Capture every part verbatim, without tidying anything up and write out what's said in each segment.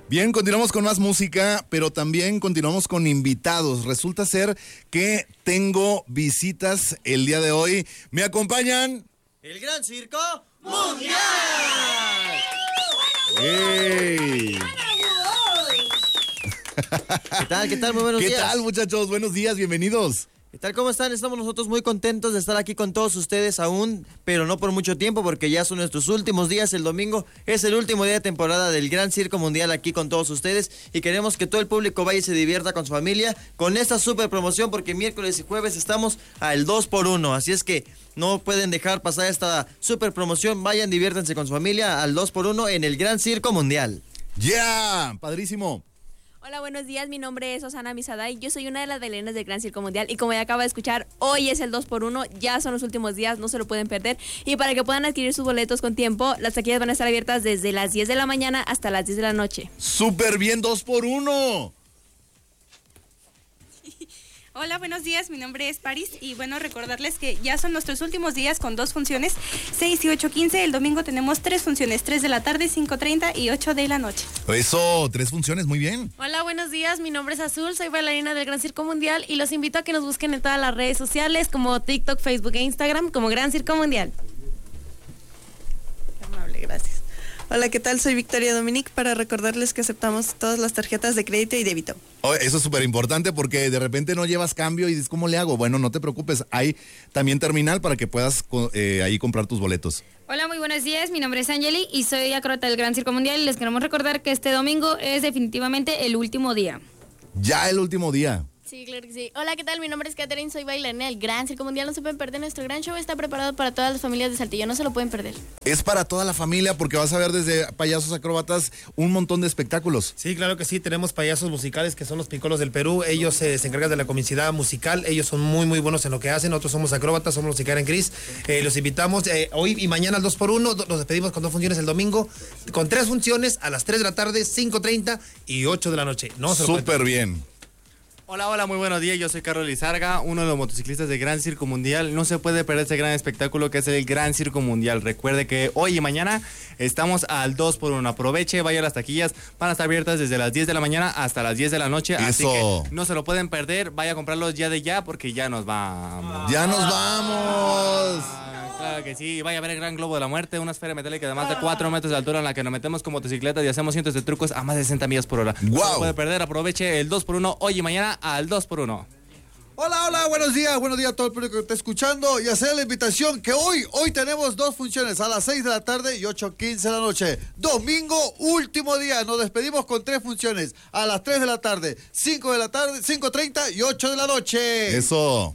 Bien, continuamos con más música, pero también continuamos con invitados. Resulta ser que tengo visitas el día de hoy. ¿Me acompañan? ¡El Gran Circo Mundial! ¡Hey! ¿Qué tal? ¿Qué tal? Muy buenos ¿Qué días. ¿Qué tal, muchachos? Buenos días, bienvenidos. ¿Qué tal? ¿Cómo están? Estamos nosotros muy contentos de estar aquí con todos ustedes aún, pero no por mucho tiempo, porque ya son nuestros últimos días. El domingo es el último día de temporada del Gran Circo Mundial aquí con todos ustedes y queremos que todo el público vaya y se divierta con su familia con esta super promoción, porque miércoles y jueves estamos al dos por uno, así es que no pueden dejar pasar esta super promoción. Vayan, diviértanse con su familia al dos por uno en el Gran Circo Mundial. ¡Ya! Yeah, padrísimo. Hola, buenos días, mi nombre es Osana Misaday, yo soy una de las bailarinas del Gran Circo Mundial y como ya acaba de escuchar, hoy es el dos por uno, ya son los últimos días, no se lo pueden perder, y para que puedan adquirir sus boletos con tiempo, las taquillas van a estar abiertas desde las diez de la mañana hasta las diez de la noche. ¡Súper bien, dos por uno! Hola, buenos días, mi nombre es Paris y bueno, recordarles que ya son nuestros últimos días con dos funciones, seis y ocho quince, el domingo tenemos tres funciones, tres de la tarde, cinco treinta y ocho de la noche. Eso, tres funciones, muy bien. Hola, buenos días, mi nombre es Azul, soy bailarina del Gran Circo Mundial y los invito a que nos busquen en todas las redes sociales como TikTok, Facebook e Instagram como Gran Circo Mundial. Amable, gracias. Hola, ¿qué tal? Soy Victoria Dominic para recordarles que aceptamos todas las tarjetas de crédito y débito. Oh, eso es súper importante porque de repente no llevas cambio y dices, ¿cómo le hago? Bueno, no te preocupes, hay también terminal para que puedas eh, ahí comprar tus boletos. Hola, muy buenos días, mi nombre es Angeli y soy acróbata del Gran Circo Mundial y les queremos recordar que este domingo es definitivamente el último día. Ya el último día. Sí, claro que sí. Hola, ¿qué tal? Mi nombre es Catherine, soy bailarina del Gran Circo Mundial. No se pueden perder, nuestro gran show está preparado para todas las familias de Saltillo, no se lo pueden perder. Es para toda la familia porque vas a ver desde payasos acróbatas un montón de espectáculos. Sí, claro que sí, tenemos payasos musicales que son los Picolos del Perú. Ellos eh, se encargan de la comicidad musical, ellos son muy muy buenos en lo que hacen. Nosotros somos acróbatas, somos los que en Cris. Eh, los invitamos eh, hoy y mañana al dos por uno, nos despedimos con dos funciones el domingo, con tres funciones a las tres de la tarde, cinco treinta y ocho de la noche. No se lo Súper bien. Hola, hola, muy buenos días, yo soy Carlos Lizarga, uno de los motociclistas del Gran Circo Mundial. No se puede perder este gran espectáculo que es el Gran Circo Mundial. Recuerde que hoy y mañana estamos al dos por uno. Aproveche, vaya a las taquillas, van a estar abiertas desde las diez de la mañana hasta las diez de la noche. Eso. Así que no se lo pueden perder, vaya a comprarlos ya de ya porque ya nos vamos. ¡Ya nos vamos! Claro que sí, vaya a ver el Gran Globo de la Muerte, una esfera metálica de más de cuatro metros de altura en la que nos metemos con motocicletas y hacemos cientos de trucos a más de sesenta millas por hora. ¡Wow! No se puede perder, aproveche el dos por uno hoy y mañana al dos por uno. Hola, hola, buenos días, buenos días a todo el público que está escuchando y hacer la invitación que hoy, hoy tenemos dos funciones a las seis de la tarde y ocho quince de la noche. Domingo, último día, nos despedimos con tres funciones a las tres de la tarde, cinco de la tarde, cinco treinta y ocho de la noche. Eso.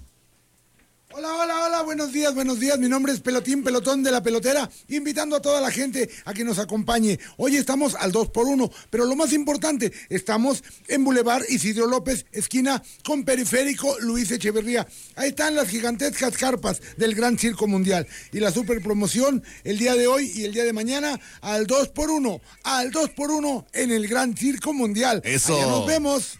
Hola, hola, hola, buenos días, buenos días. Mi nombre es Pelotín, Pelotón de la Pelotera, invitando a toda la gente a que nos acompañe. Hoy estamos al dos por uno, pero lo más importante, estamos en Boulevard Isidro López, esquina con Periférico Luis Echeverría. Ahí están las gigantescas carpas del Gran Circo Mundial. Y la super promoción el día de hoy y el día de mañana al dos por uno, al dos por uno en el Gran Circo Mundial. Eso. Allá nos vemos.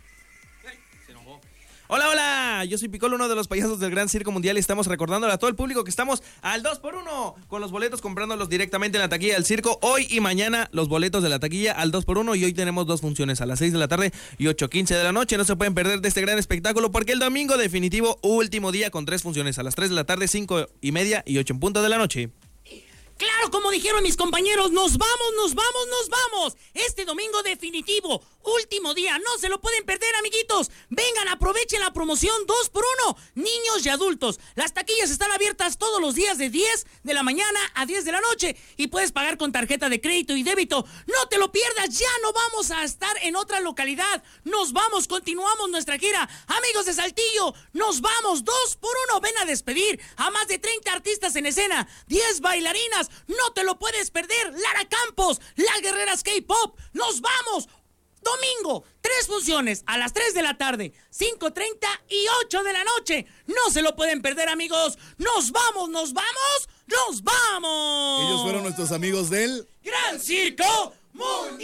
Hola, hola, yo soy Picolo, uno de los payasos del Gran Circo Mundial y estamos recordándole a todo el público que estamos al dos por uno con los boletos, comprándolos directamente en la taquilla del circo. Hoy y mañana los boletos de la taquilla al dos por uno y hoy tenemos dos funciones a las seis de la tarde y ocho quince de la noche. No se pueden perder de este gran espectáculo porque el domingo definitivo, último día con tres funciones a las tres de la tarde, cinco y media y ocho en punto de la noche. Claro, como dijeron mis compañeros, nos vamos, nos vamos, nos vamos. Este domingo definitivo, último día, no se lo pueden perder, amiguitos. Vengan, aprovechen la promoción dos por uno, niños y adultos. Las taquillas están abiertas todos los días de diez de la mañana a diez de la noche y puedes pagar con tarjeta de crédito y débito. No te lo pierdas, ya no vamos a estar en otra localidad. Nos vamos, continuamos nuestra gira. Amigos de Saltillo, nos vamos, dos por uno. Ven a despedir a más de treinta artistas en escena, diez bailarinas. No te lo puedes perder. Lara Campos, las guerreras K-Pop. ¡Nos vamos! Domingo, tres funciones a las tres de la tarde, cinco treinta y ocho de la noche. No se lo pueden perder, amigos. ¡Nos vamos, nos vamos, nos vamos! Ellos fueron nuestros amigos del Gran Circo Mundial.